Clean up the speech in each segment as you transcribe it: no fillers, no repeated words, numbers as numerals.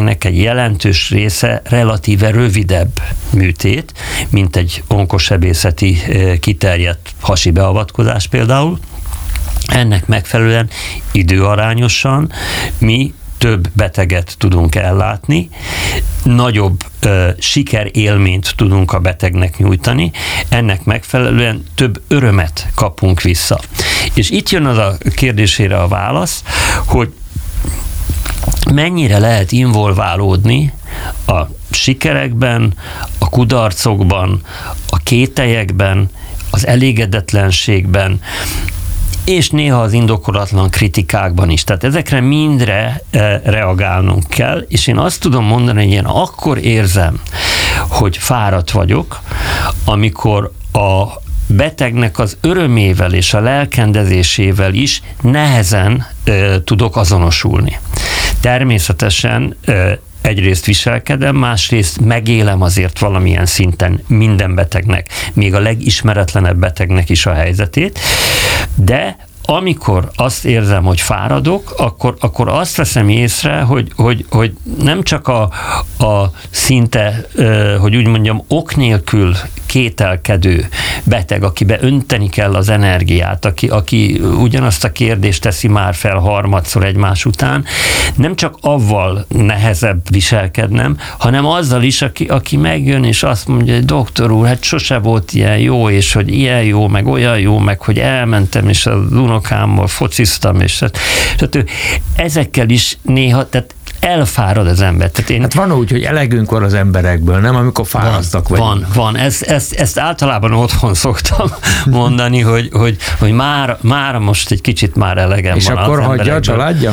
betegeknek egy jelentős része relatíve rövidebb műtét, mint egy onkosebészeti kiterjedt hasi beavatkozás például. Ennek megfelelően időarányosan mi több beteget tudunk ellátni, nagyobb sikerélményt tudunk a betegnek nyújtani, ennek megfelelően több örömet kapunk vissza. És itt jön az a kérdésére a válasz, hogy mennyire lehet involválódni a sikerekben, a kudarcokban, a kételyekben, az elégedetlenségben, és néha az indokolatlan kritikákban is. Tehát ezekre mindre reagálnunk kell, és én azt tudom mondani, hogy én akkor érzem, hogy fáradt vagyok, amikor a betegnek az örömével és a lelkendezésével is nehezen tudok azonosulni. Természetesen egyrészt viselkedem, másrészt megélem azért valamilyen szinten minden betegnek, még a legismeretlenebb betegnek is a helyzetét, de amikor azt érzem, hogy fáradok, akkor azt veszem észre, hogy nem csak a szinte, hogy úgy mondjam, ok nélkül kételkedő beteg, akibe önteni kell az energiát, aki ugyanazt a kérdést teszi már fel harmadszor egymás után, nem csak avval nehezebb viselkednem, hanem azzal is, aki megjön, és azt mondja, hogy doktor úr, hát sose volt ilyen jó, és hogy ilyen jó, meg olyan jó, meg hogy elmentem, és az unokámmal fociztam, és ezekkel is néha, tehát elfárad az ember. Hát van úgy, hogy elegünk van az emberekből, nem? Amikor fáradtak vagyunk. Van. Ezt általában otthon szoktam mondani, hogy már most egy kicsit már elegem és van. És akkor hagyja a családja?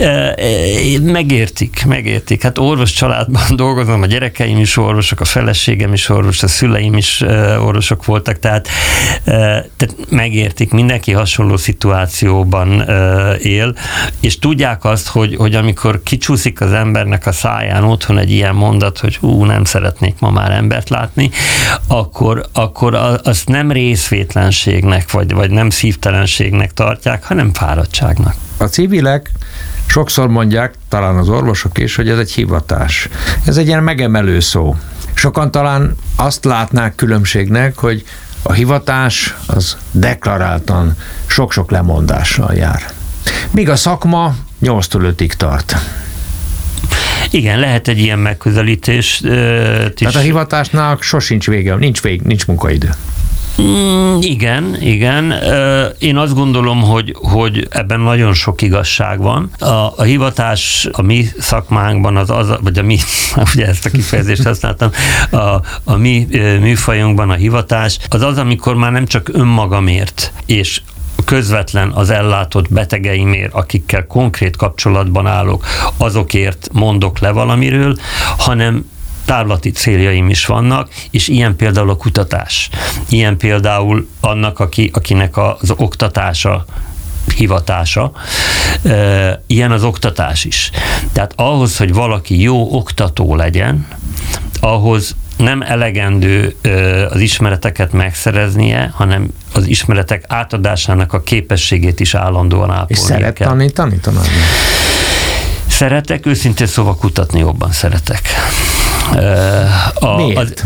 Megértik. Hát orvos családban dolgozom, a gyerekeim is orvosok, a feleségem is orvos, a szüleim is orvosok voltak, tehát megértik, mindenki hasonló szituációban él, és tudják azt, hogy amikor kicsúszik az embernek a száján otthon egy ilyen mondat, hogy nem szeretnék ma már embert látni, akkor azt nem részvétlenségnek, vagy nem szívtelenségnek tartják, hanem fáradtságnak. A civilek sokszor mondják, talán az orvosok is, hogy ez egy hivatás. Ez egy ilyen megemelő szó. Sokan talán azt látnák különbségnek, hogy a hivatás az deklaráltan sok-sok lemondással jár. Míg a szakma 8-tól 5-ig tart. Igen, lehet egy ilyen megközelítés. Tehát a hivatásnál sosincs vége, nincs munkaidő. Igen. Én azt gondolom, hogy ebben nagyon sok igazság van. A hivatás a mi szakmánkban vagy a mi, ugye ezt a kifejezést használtam, a mi műfajunkban a hivatás az, amikor már nem csak önmagamért és közvetlen az ellátott betegeimért, akikkel konkrét kapcsolatban állok, azokért mondok le valamiről, hanem távlati céljaim is vannak, és ilyen például a kutatás. Ilyen például annak, akinek az oktatása, hivatása, ilyen az oktatás is. Tehát ahhoz, hogy valaki jó oktató legyen, ahhoz nem elegendő az ismereteket megszereznie, hanem az ismeretek átadásának a képességét is állandóan ápolni kell. És szeret tanítani? Szeretek, őszintén szóval kutatni jobban szeretek. Miért?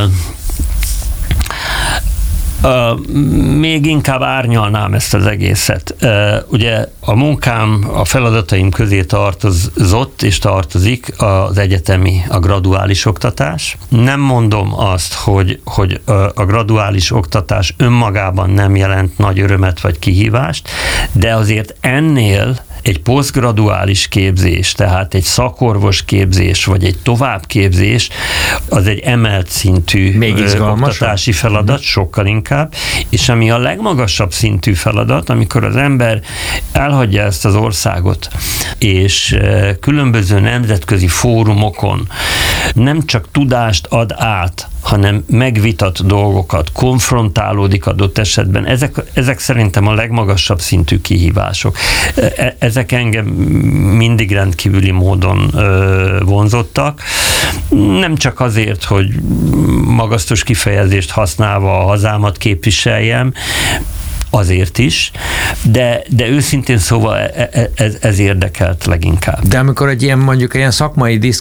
Még inkább árnyalnám ezt az egészet. Ugye a munkám, a feladataim közé tartozott és tartozik az egyetemi, a graduális oktatás. Nem mondom azt, hogy a graduális oktatás önmagában nem jelent nagy örömet vagy kihívást, de azért ennél egy posztgraduális képzés, tehát egy szakorvos képzés, vagy egy továbbképzés, az egy emelt szintű oktatási feladat, sokkal inkább, és ami a legmagasabb szintű feladat, amikor az ember elhagyja ezt az országot, és különböző nemzetközi fórumokon nem csak tudást ad át, hanem megvitat dolgokat, konfrontálódik adott esetben. Ezek szerintem a legmagasabb szintű kihívások. Ezek engem mindig rendkívüli módon vonzottak. Nem csak azért, hogy magasztos kifejezést használva a hazámat képviseljem, azért is, de őszintén szóval ez érdekelt leginkább. De amikor egy ilyen, mondjuk ilyen szakmai